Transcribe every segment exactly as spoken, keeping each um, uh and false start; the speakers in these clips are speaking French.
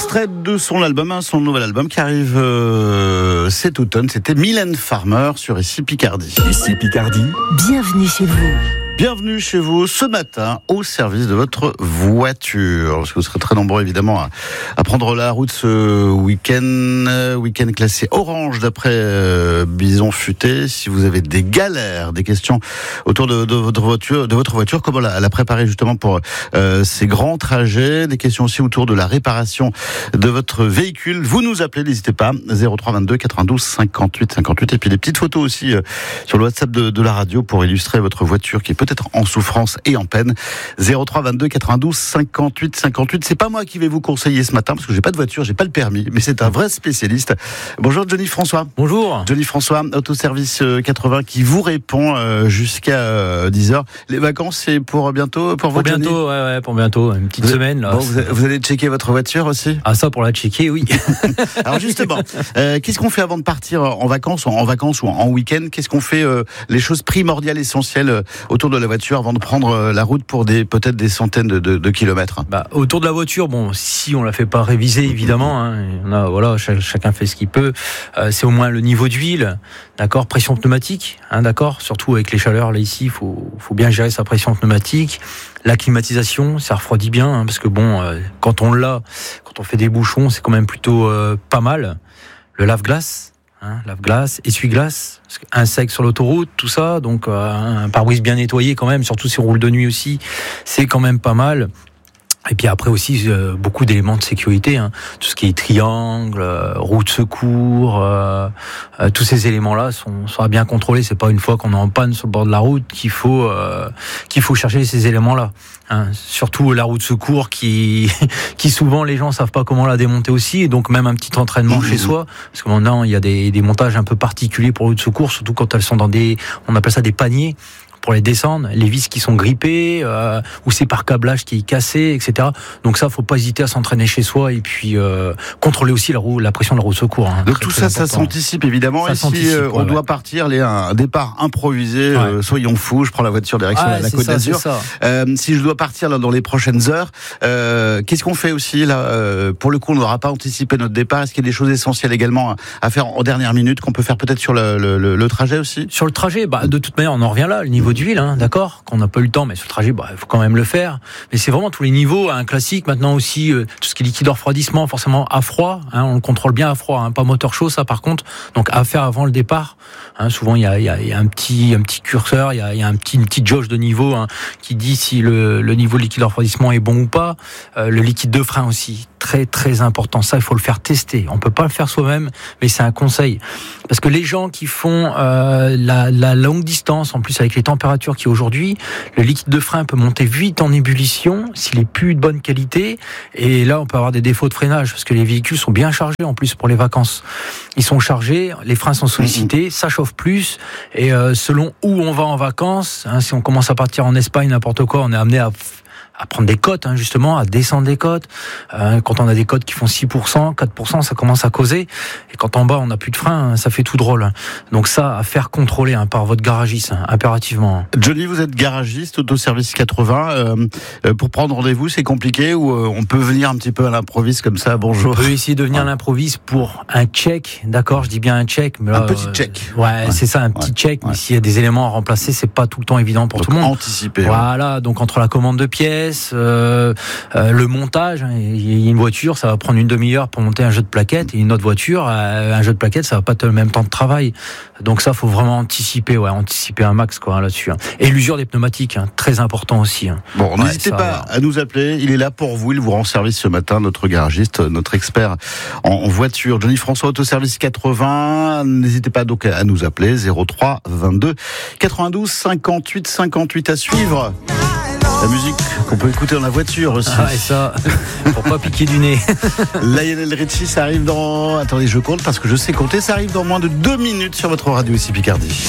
Extrait de son album, hein, son nouvel album qui arrive euh, cet automne. C'était Mylène Farmer sur Ici Picardie. Ici Picardie. Bienvenue chez vous. Bienvenue chez vous ce matin au service de votre voiture. Parce que vous serez très nombreux évidemment à, à prendre la route ce week-end. Week-end classé orange d'après euh, Bison Futé. Si vous avez des galères, des questions autour de, de votre voiture, de votre voiture, comment la, la préparer justement pour euh, ces grands trajets. Des questions aussi autour de la réparation de votre véhicule. Vous nous appelez, n'hésitez pas. zéro trois vingt-deux quatre-vingt-douze cinquante-huit cinquante-huit. Et puis des petites photos aussi euh, sur le WhatsApp de, de la radio pour illustrer votre voiture qui est peut-être en souffrance et en peine. zéro trois vingt-deux quatre-vingt-douze cinquante-huit cinquante-huit. C'est pas moi qui vais vous conseiller ce matin parce que j'ai pas de voiture, j'ai pas le permis, mais c'est un vrai spécialiste. Bonjour Johnny François. Bonjour. Johnny François, Autoservice quatre-vingts qui vous répond jusqu'à dix heures. Les vacances, c'est pour bientôt pour, pour vous bientôt, Johnny ouais, ouais, pour bientôt, une petite vous, semaine là. Bon, vous, vous allez checker votre voiture aussi? Ah ça pour la checker, oui. Alors justement, euh, qu'est-ce qu'on fait avant de partir en vacances, en, en vacances ou en, en week-end? Qu'est-ce qu'on fait euh, les choses primordiales, essentielles euh, autour de la voiture avant de prendre la route pour des peut-être des centaines de, de, de kilomètres? Bah, autour de la voiture, bon, si on la fait pas réviser évidemment, hein, on a, voilà, ch- chacun fait ce qu'il peut. Euh, c'est au moins le niveau d'huile, d'accord, pression pneumatique, hein, d'accord. Surtout avec les chaleurs là ici, il faut, faut bien gérer sa pression pneumatique. La climatisation, ça refroidit bien, hein, parce que bon, euh, quand on l'a, quand on fait des bouchons, c'est quand même plutôt euh, pas mal. Le lave-glace. Hein, lave-glace, essuie-glace, un sec sur l'autoroute, tout ça, donc euh, un pare-brise bien nettoyé quand même, surtout si on roule de nuit aussi, c'est quand même pas mal. Et puis après aussi euh, beaucoup d'éléments de sécurité, hein. Tout ce qui est triangle, euh, roue de secours, euh, euh, tous ces éléments-là sont sera bien contrôlés. C'est pas une fois qu'on est en panne sur le bord de la route qu'il faut euh, qu'il faut chercher ces éléments-là. Hein. Surtout la roue de secours qui qui souvent les gens savent pas comment la démonter aussi, et donc même un petit entraînement mmh. chez soi, parce que maintenant il y a des, des montages un peu particuliers pour les roues de secours, surtout quand elles sont dans des, on appelle ça des paniers. Pour les descendre, les vis qui sont grippées, euh, ou c'est par câblage qui est cassé, et cetera. Donc ça, faut pas hésiter à s'entraîner chez soi et puis euh, contrôler aussi la, roue, la pression de la roue de secours. Hein, Donc très, tout très ça, important. ça s'anticipe évidemment. Ça et s'anticipe, si euh, on ouais, doit ouais. partir, les, un départ improvisé, Ouais. euh, soyons fous, je prends la voiture direction Ah, la c'est Côte ça, d'Azur. c'est ça. Euh, si je dois partir là, dans les prochaines heures, euh, qu'est-ce qu'on fait aussi là euh, pour le coup, on n'aura pas anticipé notre départ. Est-ce qu'il y a des choses essentielles également à, à faire en dernière minute qu'on peut faire peut-être sur le, le, le, le trajet aussi? Sur le trajet, bah, de toute manière, on en revient là, le niveau d'huile, hein, d'accord, qu'on n'a pas eu le temps, mais sur le trajet, bah, il faut quand même le faire. Mais c'est vraiment tous les niveaux, un classique. Maintenant aussi, euh, tout ce qui est liquide de refroidissement, forcément à froid, hein, on le contrôle bien à froid, hein, pas moteur chaud, ça par contre. Donc à faire avant le départ. Hein, souvent il y a, il y, a, il y a un petit, un petit curseur, il y a, il y a un petit, une petite jauge de niveau, hein, qui dit si le, le niveau de liquide de refroidissement est bon ou pas. Euh, le liquide de frein aussi, très très important. Ça, il faut le faire tester. On peut pas le faire soi-même, mais c'est un conseil. Parce que les gens qui font euh, la, la longue distance, en plus avec les températures qui aujourd'hui, le liquide de frein peut monter vite en ébullition s'il est plus de bonne qualité, et là on peut avoir des défauts de freinage parce que les véhicules sont bien chargés en plus pour les vacances. Ils sont chargés, les freins sont sollicités, ça chauffe plus, et euh, selon où on va en vacances, hein, si on commence à partir en Espagne, n'importe quoi, on est amené à à prendre des côtes, hein, justement, à descendre des côtes. Euh, quand on a des côtes qui font six pour cent, quatre pour cent, ça commence à causer. Et quand en bas, on n'a plus de frein, ça fait tout drôle. Donc ça, à faire contrôler, hein, par votre garagiste, hein, impérativement. Johnny, vous êtes garagiste, Autoservice quatre-vingts. Euh, euh, pour prendre rendez-vous, c'est compliqué ou euh, on peut venir un petit peu à l'improviste comme ça? Bonjour. On peut essayer de venir à l'improviste pour un check, d'accord? Je dis bien un check. Mais là, un petit euh, check. Ouais, ouais, c'est ça, un petit ouais, check. ouais. Mais s'il y a des éléments à remplacer, c'est pas tout le temps évident pour donc, tout le monde. Anticiper. Voilà, ouais. Donc entre la commande de pièces, Euh, euh, le montage, hein, il y a une voiture, ça va prendre une demi-heure pour monter un jeu de plaquettes, et une autre voiture, euh, un jeu de plaquettes, ça va pas te le même temps de travail. Donc ça, faut vraiment anticiper, ouais, anticiper un max, quoi, hein, là-dessus. Hein. Et l'usure des pneumatiques, hein, très important aussi. Hein. Bon, ouais, n'hésitez ça, pas ouais. à nous appeler. Il est là pour vous. Il vous rend service ce matin, notre garagiste, notre expert en, en voiture. Johnny François, Autoservice quatre-vingts. N'hésitez pas donc à nous appeler. zéro trois vingt-deux quatre-vingt-douze cinquante-huit cinquante-huit à suivre. La musique qu'on peut écouter dans la voiture aussi. Ah, et ça, pour pas piquer du nez. Lionel Richie, ça arrive dans... Attendez, je compte parce que je sais compter. Ça arrive dans moins de deux minutes sur votre radio ici Picardie.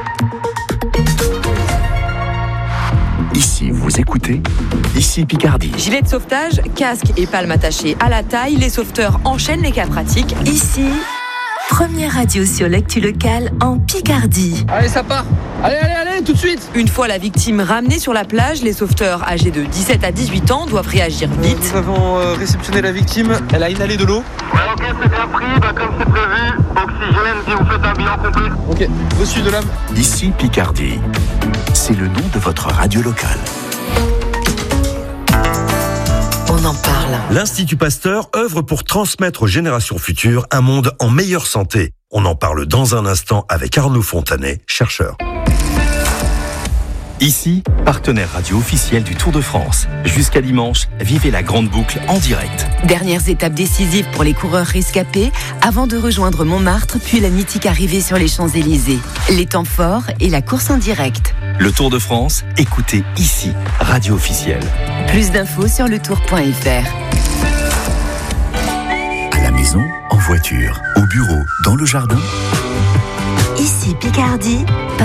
Ici, vous écoutez Ici Picardie. Gilet de sauvetage, casque et palme attachée à la taille, les sauveteurs enchaînent les cas pratiques. Ici, première radio sur l'actu locale en Picardie. Allez, ça part. Allez, allez, allez, tout de suite. Une fois la victime ramenée sur la plage, les sauveteurs âgés de dix-sept à dix-huit ans doivent réagir vite. Nous avons euh, réceptionné la victime. Elle a inhalé de l'eau. Ouais, ok, c'est bien pris. Bah, comme c'est prévu, oxygène, si vous faites un bilan complet. Ok, reçu de l'âme. Ici Picardie. C'est le nom de votre radio locale. On en parle. L'Institut Pasteur œuvre pour transmettre aux générations futures un monde en meilleure santé. On en parle dans un instant avec Arnaud Fontanet, chercheur. Ici, partenaire radio officiel du Tour de France. Jusqu'à dimanche, vivez la grande boucle en direct. Dernières étapes décisives pour les coureurs rescapés avant de rejoindre Montmartre puis la mythique arrivée sur les Champs-Élysées. Les temps forts et la course en direct. Le Tour de France, écoutez ici, radio officielle. Plus d'infos sur le tour point f r. À la maison, en voiture, au bureau, dans le jardin. Ici Picardie.